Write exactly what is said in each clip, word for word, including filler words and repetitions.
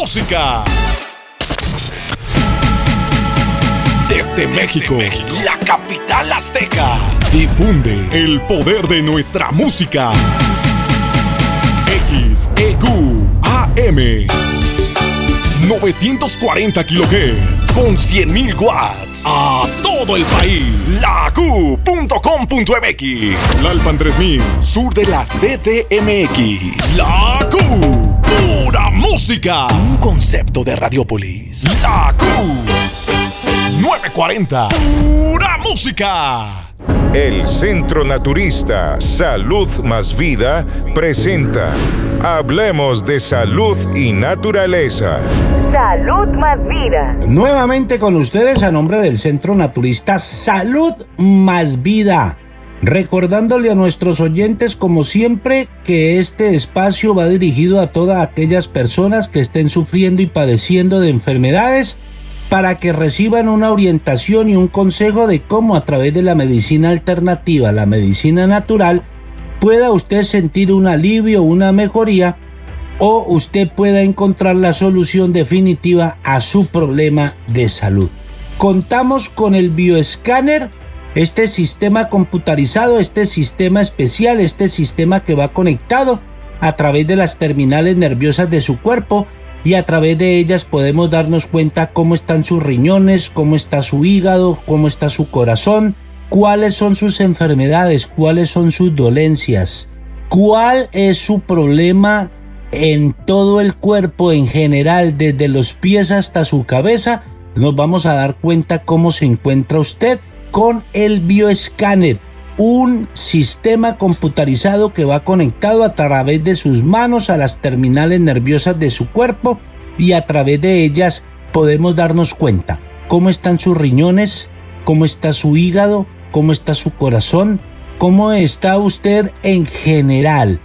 música. Desde México, la capital azteca, difunde el poder de nuestra música. X E Q A M novecientos cuarenta kilohertz con cien mil watts a todo el país. La Q punto com punto M X, Lalpan tres mil, sur de la C D M X. La Q, pura música. Un concepto de Radiopolis. La Q novecientos cuarenta, pura música. El Centro Naturista Salud Más Vida presenta Hablemos de Salud y Naturaleza. Salud Más Vida. Nuevamente con ustedes a nombre del Centro Naturista Salud Más Vida. Recordándole a nuestros oyentes, como siempre, que este espacio va dirigido a todas aquellas personas que estén sufriendo y padeciendo de enfermedades, para que reciban una orientación y un consejo de cómo a través de la medicina alternativa, la medicina natural, pueda usted sentir un alivio, una mejoría, o usted pueda encontrar la solución definitiva a su problema de salud. Contamos con el bioescáner, este sistema computarizado, este sistema especial, este sistema que va conectado a través de las terminales nerviosas de su cuerpo, y a través de ellas podemos darnos cuenta cómo están sus riñones, cómo está su hígado, cómo está su corazón, cuáles son sus enfermedades, cuáles son sus dolencias, cuál es su problema en todo el cuerpo en general, desde los pies hasta su cabeza. Nos vamos a dar cuenta cómo se encuentra usted con el bioescáner, un sistema computarizado que va conectado a través de sus manos a las terminales nerviosas de su cuerpo, y a través de ellas podemos darnos cuenta cómo están sus riñones, cómo está su hígado, cómo está su corazón, cómo está usted en general.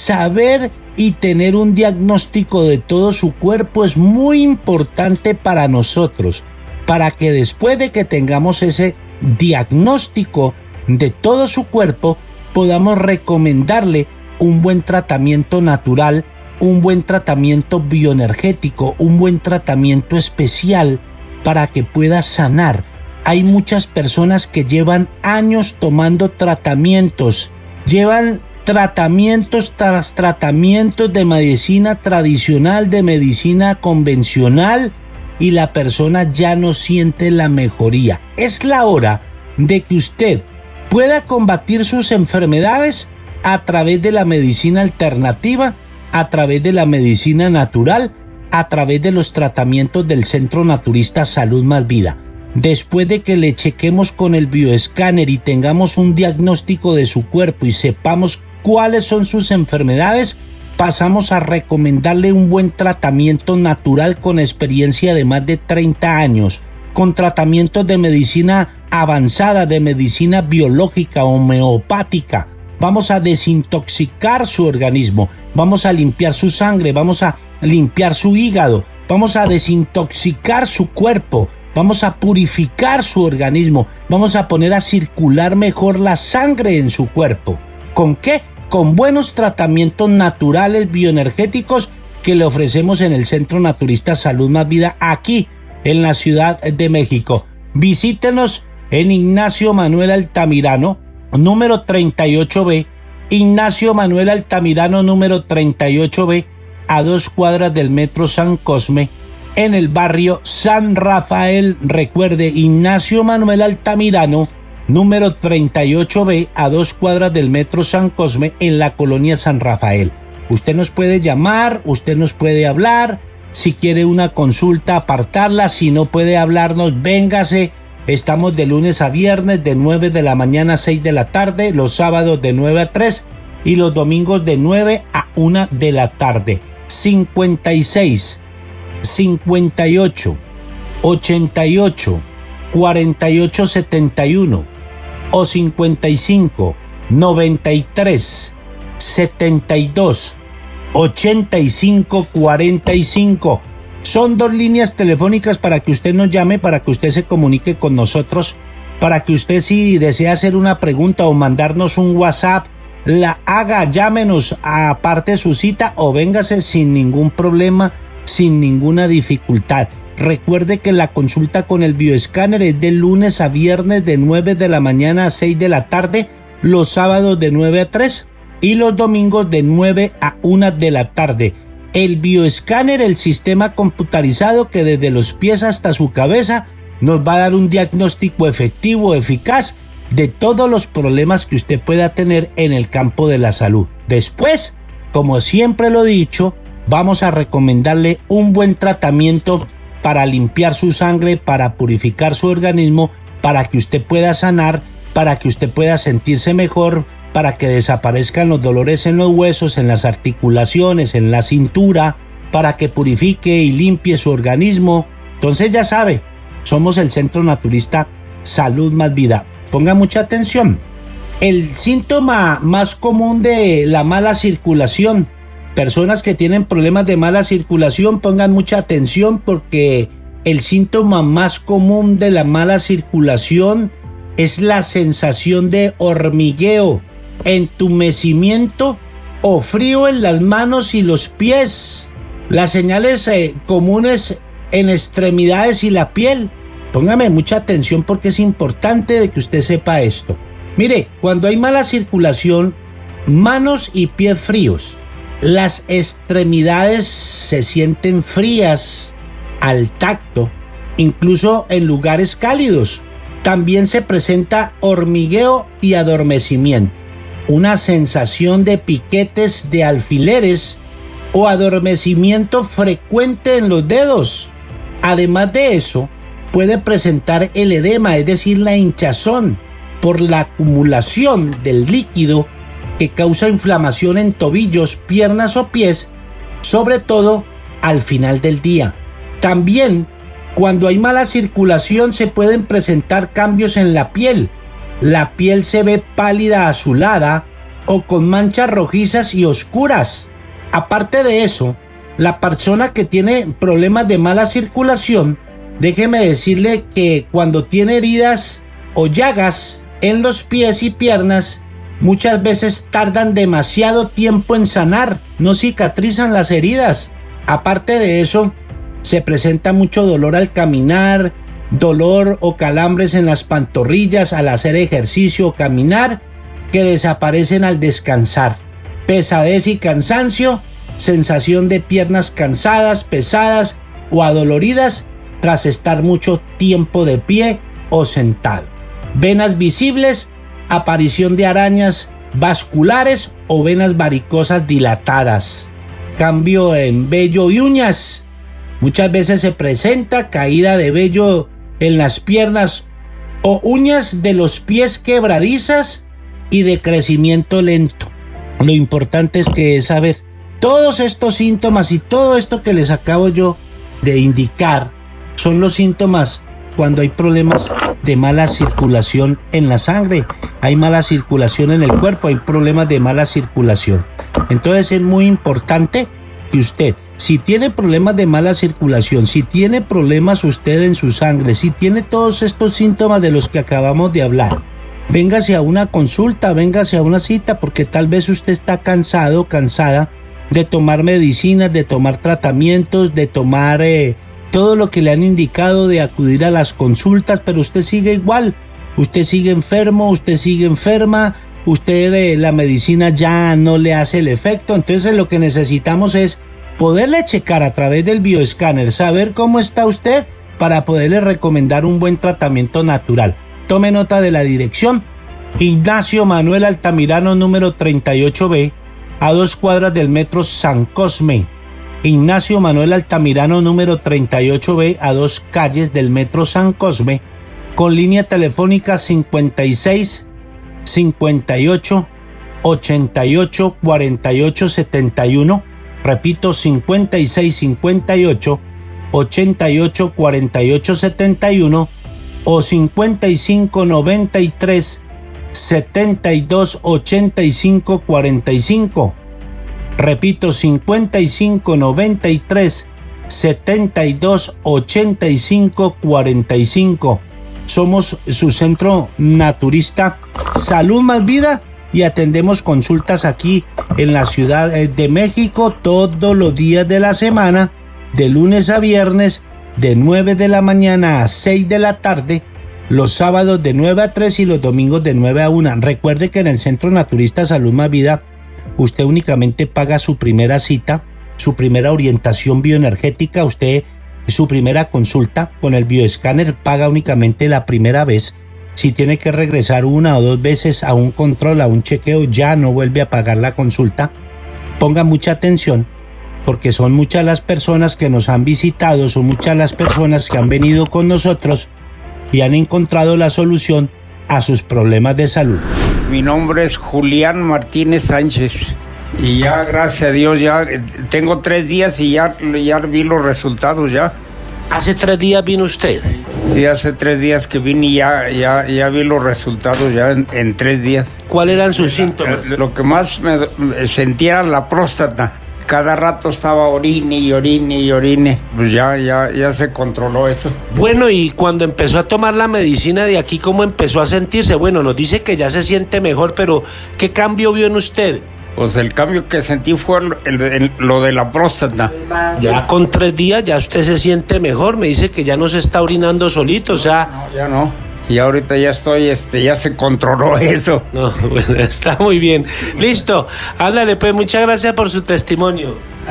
Saber y tener un diagnóstico de todo su cuerpo es muy importante para nosotros, para que después de que tengamos ese diagnóstico de todo su cuerpo, podamos recomendarle un buen tratamiento natural, un buen tratamiento bioenergético, un buen tratamiento especial para que pueda sanar. Hay muchas personas que llevan años tomando tratamientos, llevan tratamientos tras tratamientos de medicina tradicional, de medicina convencional, y la persona ya no siente la mejoría. Es la hora de que usted pueda combatir sus enfermedades a través de la medicina alternativa, a través de la medicina natural, a través de los tratamientos del Centro Naturista Salud Más Vida. Después de que le chequemos con el bioescáner y tengamos un diagnóstico de su cuerpo y sepamos cuáles son sus enfermedades, pasamos a recomendarle un buen tratamiento natural con experiencia de más de treinta años, con tratamientos de medicina avanzada, de medicina biológica, homeopática. Vamos a desintoxicar su organismo, vamos a limpiar su sangre, vamos a limpiar su hígado, vamos a desintoxicar su cuerpo, vamos a purificar su organismo, vamos a poner a circular mejor la sangre en su cuerpo. ¿Con qué? Con buenos tratamientos naturales bioenergéticos que le ofrecemos en el Centro Naturista Salud Más Vida, aquí en la Ciudad de México. Visítenos en Ignacio Manuel Altamirano, número treinta y ocho B, Ignacio Manuel Altamirano, número treinta y ocho B, a dos cuadras del Metro San Cosme, en el barrio San Rafael. Recuerde, Ignacio Manuel Altamirano, número treinta y ocho B, a dos cuadras del Metro San Cosme, en la colonia San Rafael. Usted nos puede llamar, usted nos puede hablar, si quiere una consulta, apartarla, si no puede hablarnos, véngase. Estamos de lunes a viernes de nueve de la mañana a seis de la tarde, los sábados de nueve a tres y los domingos de nueve a una de la tarde. cincuenta y seis, cincuenta y ocho, ochenta y ocho, cuarenta y ocho setenta y uno o cincuenta y cinco, noventa y tres, setenta y dos, ochenta y cinco, cuarenta y cinco. Son dos líneas telefónicas para que usted nos llame, para que usted se comunique con nosotros, para que usted, si desea hacer una pregunta o mandarnos un WhatsApp, la haga, llámenos, aparte su cita o véngase sin ningún problema sin ninguna dificultad. Recuerde que la consulta con el bioescáner es de lunes a viernes de nueve de la mañana a seis de la tarde, los sábados de nueve a tres y los domingos de nueve a una de la tarde. El bioescáner, el sistema computarizado que desde los pies hasta su cabeza nos va a dar un diagnóstico efectivo, eficaz de todos los problemas que usted pueda tener en el campo de la salud. Después, como siempre lo he dicho, vamos a recomendarle un buen tratamiento para limpiar su sangre, para purificar su organismo, para que usted pueda sanar, para que usted pueda sentirse mejor, para que desaparezcan los dolores en los huesos, en las articulaciones, en la cintura, para que purifique y limpie su organismo. Entonces ya sabe, somos el Centro Naturista Salud Más Vida. Ponga mucha atención. El síntoma más común de la mala circulación, personas que tienen problemas de mala circulación, pongan mucha atención porque el síntoma más común de la mala circulación es la sensación de hormigueo, entumecimiento o frío en las manos y los pies. Las señales eh, comunes en extremidades y la piel. Póngame mucha atención porque es importante de que usted sepa esto. Mire, cuando hay mala circulación, manos y pies fríos. Las extremidades se sienten frías al tacto, incluso en lugares cálidos. También se presenta hormigueo y adormecimiento, una sensación de piquetes de alfileres o adormecimiento frecuente en los dedos. Además de eso, puede presentar el edema, es decir, la hinchazón por la acumulación del líquido que causa inflamación en tobillos, piernas o pies, sobre todo al final del día. También, cuando hay mala circulación, se pueden presentar cambios en la piel. La piel se ve pálida, azulada o con manchas rojizas y oscuras. Aparte de eso, la persona que tiene problemas de mala circulación, déjeme decirle que cuando tiene heridas o llagas en los pies y piernas, muchas veces tardan demasiado tiempo en sanar, no cicatrizan las heridas. Aparte de eso, se presenta mucho dolor al caminar, dolor o calambres en las pantorrillas al hacer ejercicio o caminar, que desaparecen al descansar. Pesadez y cansancio, sensación de piernas cansadas, pesadas o adoloridas tras estar mucho tiempo de pie o sentado. Venas visibles, aparición de arañas vasculares o venas varicosas dilatadas. Cambio en vello y uñas. Muchas veces se presenta caída de vello en las piernas o uñas de los pies quebradizas y de crecimiento lento. Lo importante es que saber todos estos síntomas y todo esto que les acabo yo de indicar son los síntomas cuando hay problemas de mala circulación en la sangre, hay mala circulación en el cuerpo, hay problemas de mala circulación. Entonces es muy importante que usted, si tiene problemas de mala circulación, si tiene problemas usted en su sangre, si tiene todos estos síntomas de los que acabamos de hablar, véngase a una consulta, véngase a una cita, porque tal vez usted está cansado, cansada de tomar medicinas, de tomar tratamientos, de tomar eh, todo lo que le han indicado, de acudir a las consultas, pero usted sigue igual, usted sigue enfermo, usted sigue enferma, usted eh, la medicina ya no le hace el efecto. Entonces lo que necesitamos es poderle checar a través del bioescáner, saber cómo está usted para poderle recomendar un buen tratamiento natural. Tome nota de la dirección: Ignacio Manuel Altamirano número treinta y ocho B, a dos cuadras del metro San Cosme. Ignacio Manuel Altamirano número treinta y ocho B, a dos calles del metro San Cosme, con línea telefónica cincuenta y seis, cincuenta y ocho, ochenta y ocho, cuarenta y ocho, setenta y uno. Repito, cincuenta y seis, cincuenta y ocho, ochenta y ocho, cuarenta y ocho, setenta y uno o cincuenta y cinco, noventa y tres, setenta y dos, ochenta y cinco, cuarenta y cinco. Repito, cincuenta y cinco, noventa y tres, setenta y dos, ochenta y cinco, cuarenta y cinco. Somos su centro naturista Salud Más Vida y atendemos consultas aquí en la Ciudad de México todos los días de la semana de lunes a viernes, de nueve de la mañana a seis de la tarde, los sábados de nueve a tres y los domingos de nueve a una. Recuerde que en el Centro Naturista Salud Más Vida, usted únicamente paga su primera cita, su primera orientación bioenergética, usted su primera consulta con el bioescáner paga únicamente la primera vez. Si tiene que regresar una o dos veces a un control, a un chequeo, ya no vuelve a pagar la consulta. Ponga mucha atención, porque son muchas las personas que nos han visitado, son muchas las personas que han venido con nosotros y han encontrado la solución a sus problemas de salud. Mi nombre es Julián Martínez Sánchez y ya, gracias a Dios, ya tengo tres días y ya, ya vi los resultados ya. ¿Hace tres días vino usted? Sí, hace tres días que vine y ya, ya, ya vi los resultados ya en, en tres días. ¿Cuáles eran sus síntomas? Lo que más me, me sentía era la próstata. Cada rato estaba orine y orine y orine. Pues ya, ya, ya se controló eso. Bueno, y cuando empezó a tomar la medicina de aquí, ¿cómo empezó a sentirse? Bueno, nos dice que ya se siente mejor, pero ¿qué cambio vio en usted? Pues el cambio que sentí fue el, el, el, lo de la próstata. Ya con tres días ya usted se siente mejor, me dice que ya no se está orinando solito, o sea... No, ya no. Y ahorita ya estoy, este, ya se controló eso. No, bueno, está muy bien. Listo, ándale, pues, muchas gracias por su testimonio.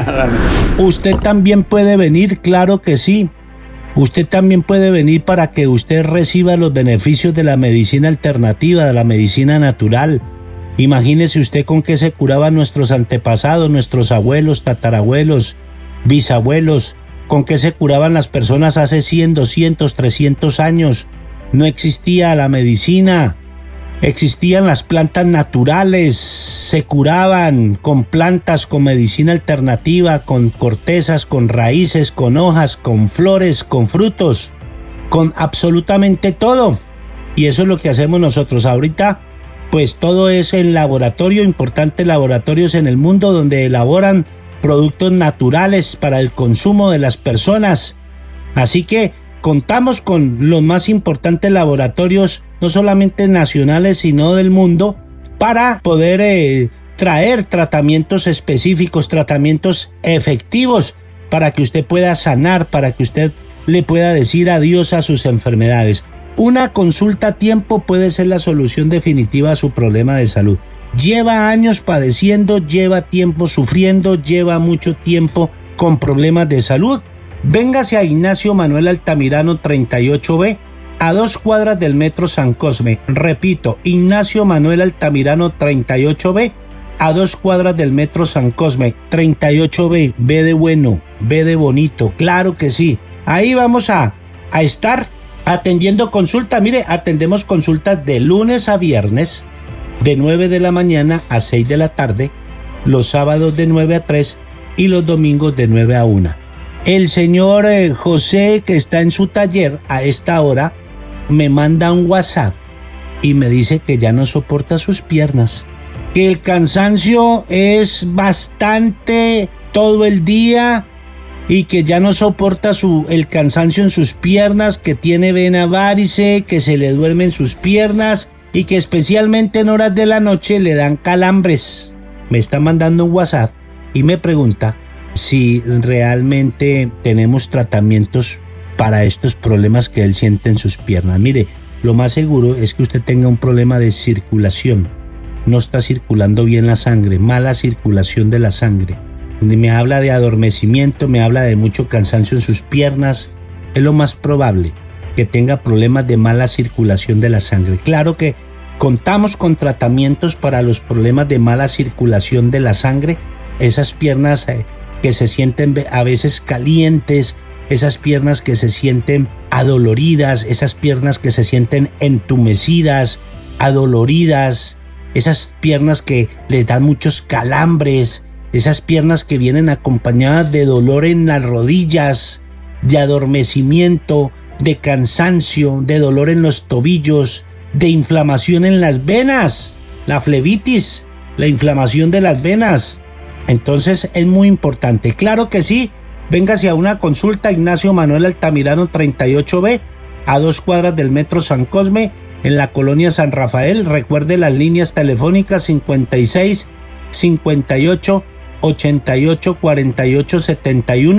Usted también puede venir, claro que sí. Usted también puede venir para que usted reciba los beneficios de la medicina alternativa, de la medicina natural. Imagínese usted con qué se curaban nuestros antepasados, nuestros abuelos, tatarabuelos, bisabuelos, con qué se curaban las personas hace cien, doscientos, trescientos años. No existía la medicina, existían las plantas naturales, se curaban con plantas, con medicina alternativa, con cortezas, con raíces, con hojas, con flores, con frutos, con absolutamente todo. Y eso es lo que hacemos nosotros ahorita. Pues todo es en laboratorio, importantes laboratorios en el mundo donde elaboran productos naturales para el consumo de las personas. Así que contamos con los más importantes laboratorios, no solamente nacionales, sino del mundo, para poder eh, traer tratamientos específicos, tratamientos efectivos, para que usted pueda sanar, para que usted le pueda decir adiós a sus enfermedades. Una consulta a tiempo puede ser la solución definitiva a su problema de salud. Lleva años padeciendo, lleva tiempo sufriendo, lleva mucho tiempo con problemas de salud. Véngase a Ignacio Manuel Altamirano treinta y ocho B, a dos cuadras del Metro San Cosme. Repito, Ignacio Manuel Altamirano treinta y ocho B, a dos cuadras del Metro San Cosme. treinta y ocho B, B de bueno, B de bonito, claro que sí. Ahí vamos a, a estar atendiendo consulta. Mire, atendemos consultas de lunes a viernes, de nueve de la mañana a seis de la tarde, los sábados de nueve a tres y los domingos de nueve a una. El señor eh, José, que está en su taller a esta hora, me manda un WhatsApp y me dice que ya no soporta sus piernas, que el cansancio es bastante todo el día y que ya no soporta su, el cansancio en sus piernas, que tiene vena varice, que se le duermen sus piernas y que especialmente en horas de la noche le dan calambres. Me está mandando un WhatsApp y me pregunta si realmente tenemos tratamientos para estos problemas que él siente en sus piernas. Mire, lo más seguro es que usted tenga un problema de circulación. No está circulando bien la sangre, mala circulación de la sangre. Me habla de adormecimiento, me habla de mucho cansancio en sus piernas. Es lo más probable que tenga problemas de mala circulación de la sangre. Claro que contamos con tratamientos para los problemas de mala circulación de la sangre. Esas piernas eh, que se sienten a veces calientes, esas piernas que se sienten adoloridas, esas piernas que se sienten entumecidas, adoloridas, esas piernas que les dan muchos calambres, esas piernas que vienen acompañadas de dolor en las rodillas, de adormecimiento, de cansancio, de dolor en los tobillos, de inflamación en las venas, la flebitis, la inflamación de las venas. Entonces es muy importante. Claro que sí, véngase a una consulta Ignacio Manuel Altamirano treinta y ocho B, a dos cuadras del Metro San Cosme, en la colonia San Rafael. Recuerde las líneas telefónicas cincuenta y seis, cincuenta y ocho, ochenta y ocho, cuarenta y ocho, setenta y uno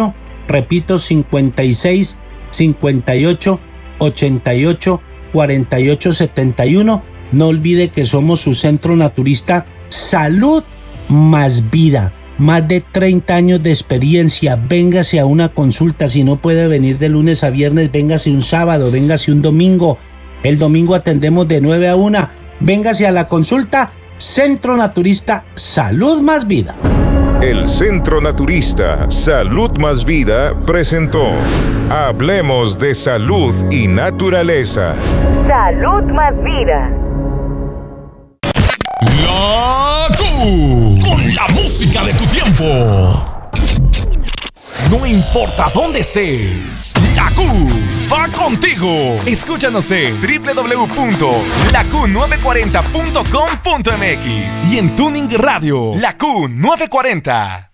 Repito, cincuenta y seis, cincuenta y ocho, ochenta y ocho, cuarenta y ocho, setenta y uno. No olvide que somos su centro naturista Salud más Vida. Más de treinta años de experiencia. Véngase a una consulta. Si no puede venir de lunes a viernes, véngase un sábado, véngase un domingo. El domingo atendemos de nueve a una. Véngase a la consulta. Centro Naturista Salud más Vida. El Centro Naturista Salud más Vida presentó Hablemos de Salud y Naturaleza. Salud más Vida. La Q, con la música de tu tiempo. No importa dónde estés, la Q va contigo. Escúchanos en doble u doble u doble u punto la q nueve cuarenta punto com punto m x y en Tuning Radio, La Q nueve cuarenta.